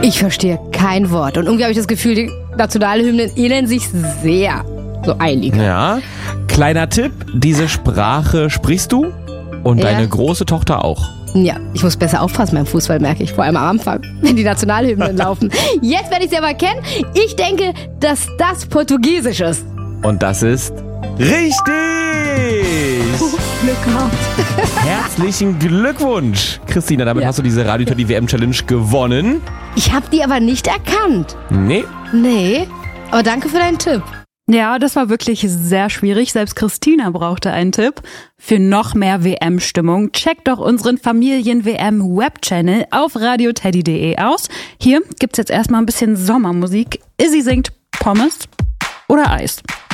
Ich verstehe kein Wort. Und irgendwie habe ich das Gefühl, die Nationalhymnen ähneln sich sehr. So einige. Ja. Kleiner Tipp, diese Sprache sprichst du und deine große Tochter auch. Ja, ich muss besser aufpassen beim Fußball, merke ich. Vor allem am Anfang, wenn die Nationalhymnen laufen. Jetzt werde ich sie aber kennen. Ich denke, dass das Portugiesisch ist. Und das ist richtig! Glück gehabt. Herzlichen Glückwunsch, Christina. Damit hast du diese Radio Teddy WM Challenge gewonnen. Ich habe die aber nicht erkannt. Nee. Nee, aber danke für deinen Tipp. Ja, das war wirklich sehr schwierig. Selbst Christina brauchte einen Tipp. Für noch mehr WM-Stimmung checkt doch unseren Familien-WM-Web-Channel auf radioteddy.de aus. Hier gibt's jetzt erstmal ein bisschen Sommermusik. Izzy singt Pommes oder Eis.